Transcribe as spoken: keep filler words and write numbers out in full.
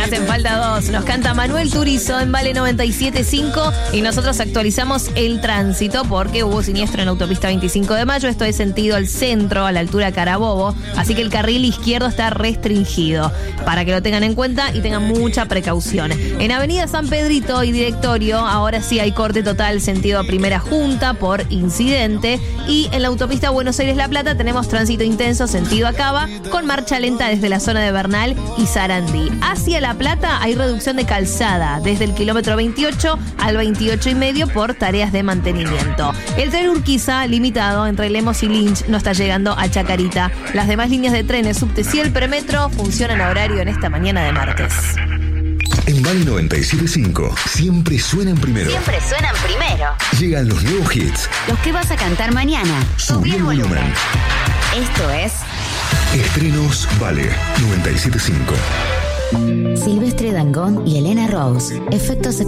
hacen falta dos. Nos canta Manuel Turizo en Vale noventa y siete punto cinco y nosotros actualizamos el tránsito porque hubo siniestro en la autopista veinticinco de mayo. Esto es sentido al centro, a la altura de Carabobo. Así que el carril izquierdo está restringido. Para que lo tengan en cuenta y tengan mucha precaución. En Avenida San Pedrito y Directorio, ahora sí hay corte total sentido a Primera Junta por incidente. Y en la autopista Buenos Aires-La Plata tenemos tránsito intenso sentido a Cava con marcha lenta desde la zona de Bernal y Sarandí. Hacia La Plata hay reducción de calzada desde el kilómetro veintiocho al veintiocho y medio por tareas de mantenimiento. El tren Urquiza limitado entre Lemos y Lynch no está llegando a Chacarita. Las demás líneas de trenes subte y el premetro funcionan a horario en esta mañana de martes. En Vale noventa y siete punto cinco siempre suenan primero. Siempre suenan primero. Llegan los nuevos hits. Los que vas a cantar mañana. Subí el volumen. Esto es Estrenos Vale noventa y siete punto cinco. Silvestre Dangond y Elena Rose. Efectos